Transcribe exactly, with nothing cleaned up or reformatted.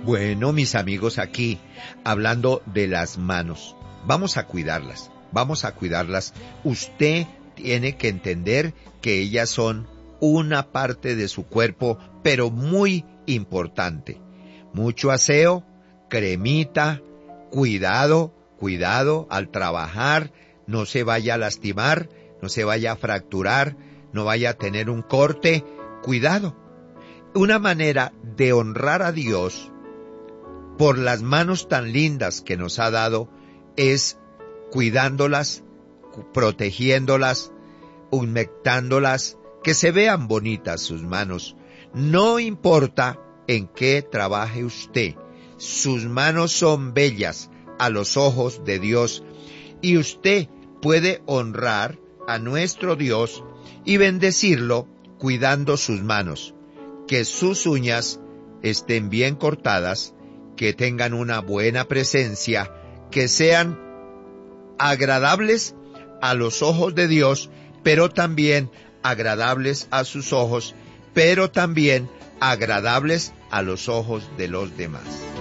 Bueno, mis amigos, aquí hablando de las manos, vamos a cuidarlas, vamos a cuidarlas. Usted tiene que entender que ellas son una parte de su cuerpo, pero muy importante. Mucho aseo, cremita, cuidado, cuidado al trabajar, no se vaya a lastimar, no se vaya a fracturar, no vaya a tener un corte, cuidado. Una manera de honrar a Dios por las manos tan lindas que nos ha dado es cuidándolas, protegiéndolas, humectándolas, que se vean bonitas sus manos. No importa en qué trabaje usted, sus manos son bellas a los ojos de Dios y usted puede honrar a nuestro Dios y bendecirlo cuidando sus manos, que sus uñas estén bien cortadas, que tengan una buena presencia, que sean agradables a los ojos de Dios, pero también agradables a sus ojos, pero también agradables a los ojos de los demás.